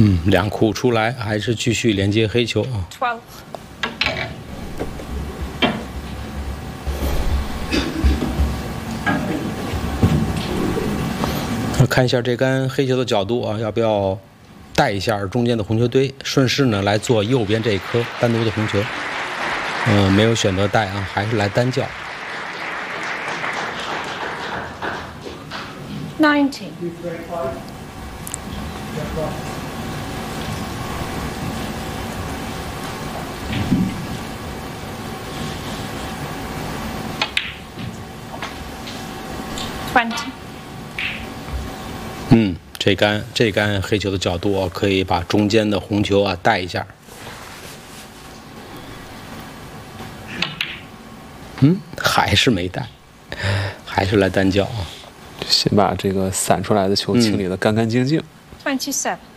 两库出来，还是继续连接黑球啊。 12. 看一下这杆黑球的角度啊，要不要带一下中间的红球堆，顺势呢来做右边这一颗单独的红球。没有选择带啊，还是来单叫。 19. 20. 这杆黑球的角度啊，可以把中间的红球啊带一下。还是没带，还是来单叫啊。 先把这个散出来的球清理得干干净净。 27.